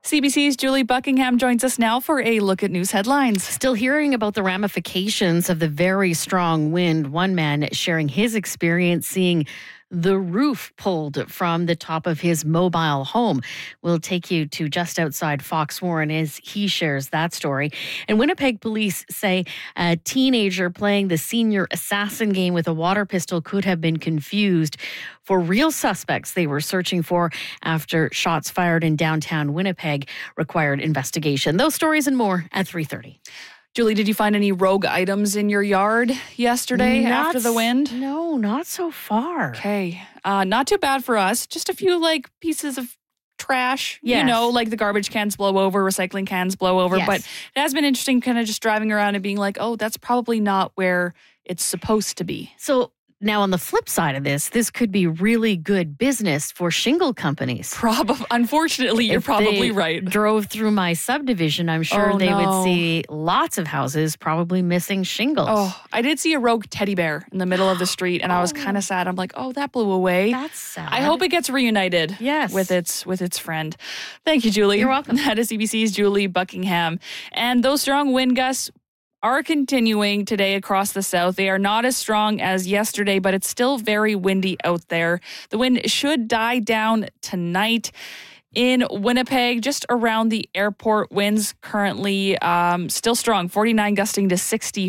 CBC's Julie Buckingham joins us now for a look at news headlines. Still hearing about the ramifications of the very strong wind. One man sharing his experience seeing the roof pulled from the top of his mobile home. We'll take you to just outside Foxwarren as he shares that story. And Winnipeg police say a teenager playing the senior assassin game with a water pistol could have been confused for real suspects they were searching for after shots fired in downtown Winnipeg required investigation. Those stories and more at 3:30. Julie, did you find any rogue items in your yard yesterday after the wind? No, not so far. Okay. Not too bad for us. Just a few pieces of trash, Yes. like the garbage cans blow over, recycling cans blow over. Yes. But it has been interesting kind of just driving around and being like, oh, that's probably not where it's supposed to be. So now on the flip side of this could be really good business for shingle companies. Unfortunately, you're If probably they right. Drove through my subdivision, I'm sure Oh, they no. would see lots of houses probably missing shingles. Oh, I did see a rogue teddy bear in the middle of the street, and I was kind of sad. I'm like, oh, that blew away. That's sad. I hope it gets reunited with its friend. Thank you, Julie. You're welcome. That is CBC's Julie Buckingham. And those strong wind gusts are continuing today across the south. They are not as strong as yesterday, but it's still very windy out there. The wind should die down tonight. In Winnipeg, just around the airport, winds currently still strong, 49 gusting to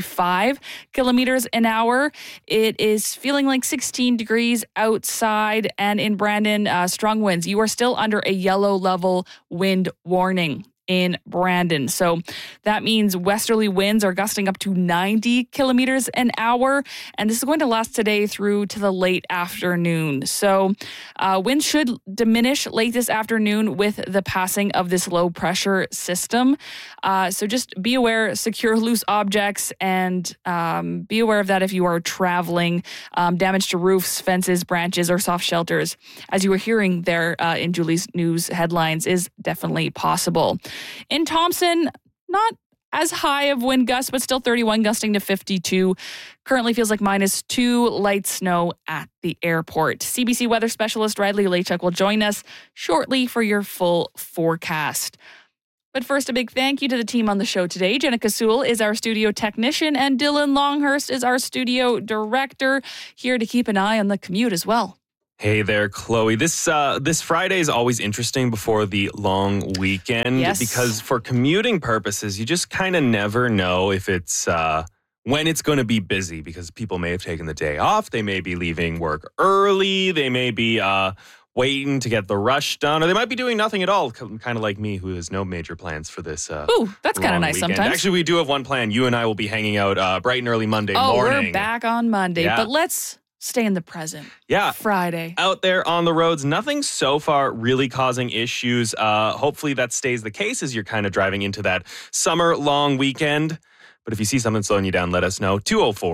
65 kilometers an hour. It is feeling like 16 degrees outside, and in Brandon, strong winds. You are still under a yellow level wind warning in Brandon. So that means westerly winds are gusting up to 90 kilometers an hour. And this is going to last today through to the late afternoon. So winds should diminish late this afternoon with the passing of this low pressure system. So just be aware, secure loose objects, and be aware of that if you are traveling. Damage to roofs, fences, branches, or soft shelters, as you were hearing there in Julie's news headlines, is definitely possible. In Thompson, not as high of wind gusts, but still 31 gusting to 52. Currently feels like -2, light snow at the airport. CBC weather specialist Riley Lachuk will join us shortly for your full forecast. But first, a big thank you to the team on the show today. Jenica Sewell is our studio technician, and Dylan Longhurst is our studio director, here to keep an eye on the commute as well. Hey there, Chloe. This Friday is always interesting before the long weekend. Yes. Because for commuting purposes, you just kind of never know if it's when it's going to be busy, because people may have taken the day off. They may be leaving work early. They may be waiting to get the rush done, or they might be doing nothing at all, kind of like me, who has no major plans for this Ooh, that's kind of nice weekend. sometimes. Actually, we do have one plan. You and I will be hanging out bright and early Monday morning. Oh, we're back on Monday, Yeah. but let's stay in the present. Yeah. Friday. Out there on the roads, nothing so far really causing issues. Hopefully that stays the case as you're kind of driving into that summer long weekend. But if you see something slowing you down, let us know.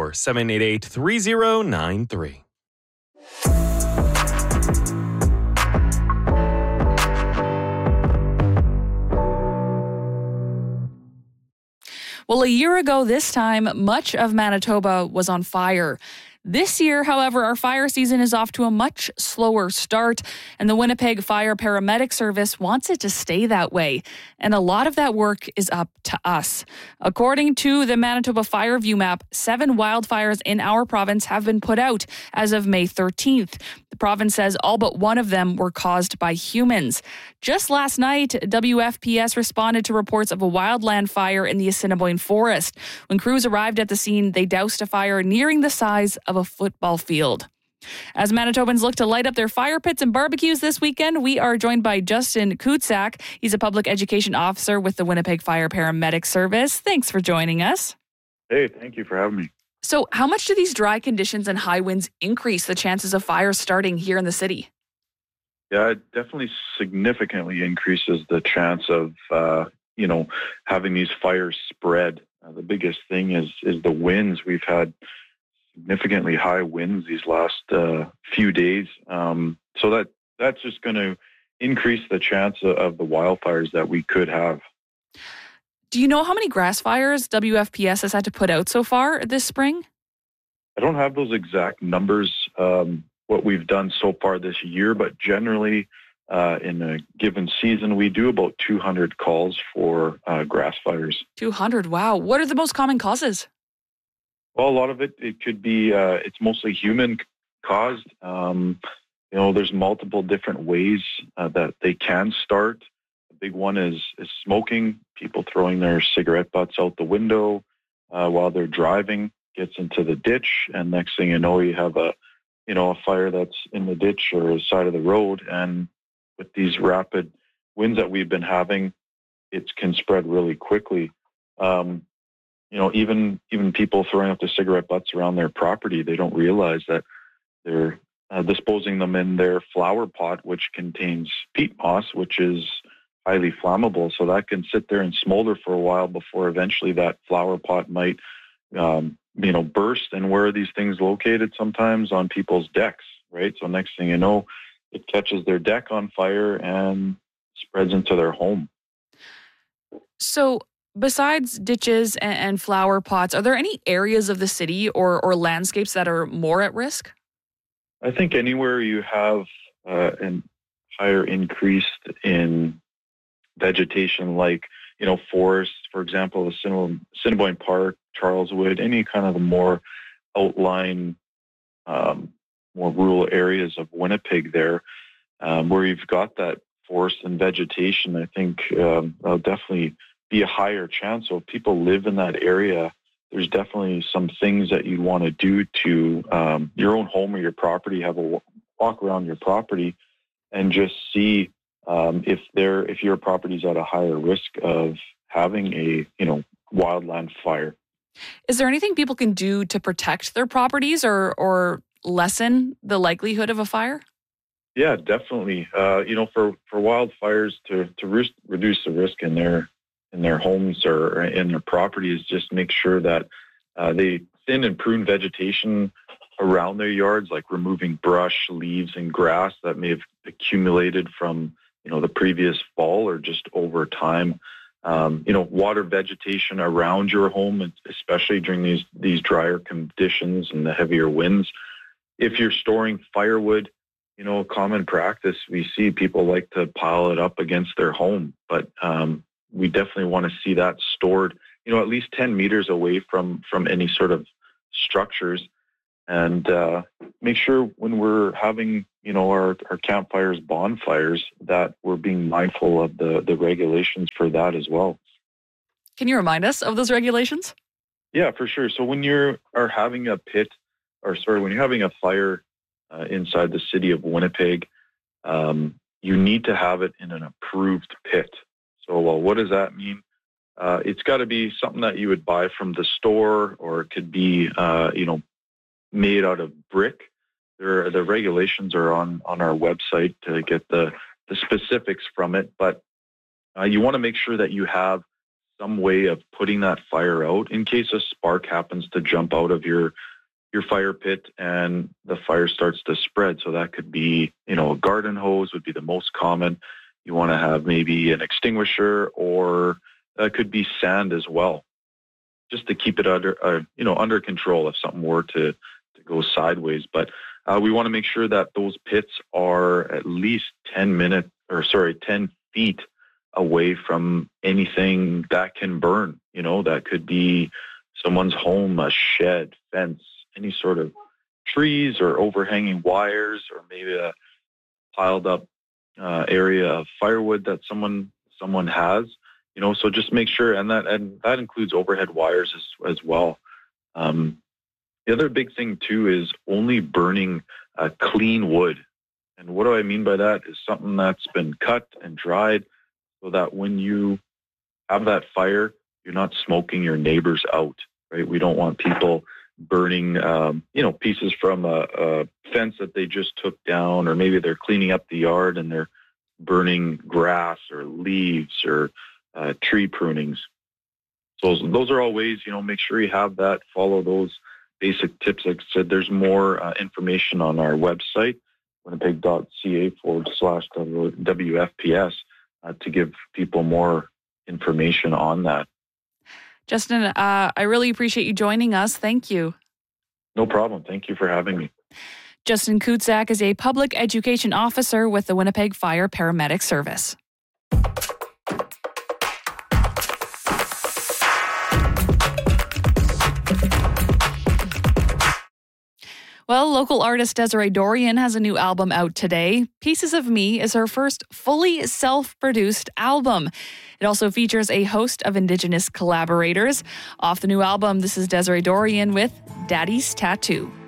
204-788-3093. Well, a year ago this time, much of Manitoba was on fire. This year, however, our fire season is off to a much slower start, and the Winnipeg Fire Paramedic Service wants it to stay that way. And a lot of that work is up to us. According to the Manitoba Fire View Map, 7 wildfires in our province have been put out as of May 13th. The province says all but one of them were caused by humans. Just last night, WFPS responded to reports of a wildland fire in the Assiniboine Forest. When crews arrived at the scene, they doused a fire nearing the size of a football field. As Manitobans look to light up their fire pits and barbecues this weekend, we are joined by Justin Kutsak. He's a public education officer with the Winnipeg Fire Paramedic Service. Thanks for joining us. Hey, thank you for having me. So how much do these dry conditions and high winds increase the chances of fires starting here in the city? Yeah, it definitely significantly increases the chance of, having these fires spread. The biggest thing is the winds. We've had significantly high winds these last few days. So that's just going to increase the chance of the wildfires that we could have. Do you know how many grass fires WFPS has had to put out so far this spring? I don't have those exact numbers, what we've done so far this year, but generally in a given season, we do about 200 calls for grass fires. 200. Wow. What are the most common causes? Well, a lot of it could be, it's mostly human caused. There's multiple different ways that they can start. The big one is smoking, people throwing their cigarette butts out the window while they're driving, gets into the ditch, and next thing you know, you have a fire that's in the ditch or the side of the road. And with these rapid winds that we've been having, it can spread really quickly. Even people throwing up the cigarette butts around their property, they don't realize that they're disposing them in their flower pot, which contains peat moss, which is highly flammable. So that can sit there and smolder for a while before eventually that flower pot might, burst. And where are these things located? Sometimes on people's decks, right? So next thing you know, it catches their deck on fire and spreads into their home. So besides ditches and flower pots, are there any areas of the city or landscapes that are more at risk? I think anywhere you have an higher increase in vegetation, like, forests, for example, the Assiniboine Park, Charleswood, any kind of the more outlying, more rural areas of Winnipeg there, where you've got that forest and vegetation, I think there'll definitely be a higher chance. So if people live in that area, there's definitely some things that you want to do to your own home or your property, have a walk around your property and just see if your property's at a higher risk of having a, wildland fire. Is there anything people can do to protect their properties or lessen the likelihood of a fire? Yeah, definitely. For wildfires to reduce the risk in their homes or in their properties, just make sure that they thin and prune vegetation around their yards, like removing brush, leaves, and grass that may have accumulated from the previous fall or just over time. Water vegetation around your home, especially during these drier conditions and the heavier winds. If you're storing firewood, common practice, we see people like to pile it up against their home, but we definitely want to see that stored, at least 10 meters away from any sort of structures. And make sure when we're having, our campfires, bonfires, that we're being mindful of the regulations for that as well. Can you remind us of those regulations? Yeah, for sure. So when you're having a when you're having a fire inside the city of Winnipeg, you need to have it in an approved pit. So what does that mean? It's got to be something that you would buy from the store, or it could be, made out of brick. The regulations are on our website to get the specifics from it. But you want to make sure that you have some way of putting that fire out in case a spark happens to jump out of your fire pit and the fire starts to spread. So that could be, a garden hose would be the most common. You want to have maybe an extinguisher, or that could be sand as well, just to keep it under control if something were to go sideways. But we want to make sure that those pits are at least 10 feet away from anything that can burn. That could be someone's home, a shed, fence, any sort of trees or overhanging wires, or maybe a piled up area of firewood that someone has. So just make sure, and that includes overhead wires as well. The other big thing too is only burning clean wood. And what do I mean by that? Is something that's been cut and dried, so that when you have that fire, you're not smoking your neighbors out, right? We don't want people burning, pieces from a fence that they just took down, or maybe they're cleaning up the yard and they're burning grass or leaves or tree prunings. So those are all ways, make sure you have that, follow those basic tips. Like I said, there's more information on our website, winnipeg.ca/WFPS, to give people more information on that. Justin, I really appreciate you joining us. Thank you. No problem. Thank you for having me. Justin Kutzak is a public education officer with the Winnipeg Fire Paramedic Service. Well, local artist Desiree Dorian has a new album out today. Pieces of Me is her first fully self-produced album. It also features a host of Indigenous collaborators. Off the new album, this is Desiree Dorian with Daddy's Tattoo.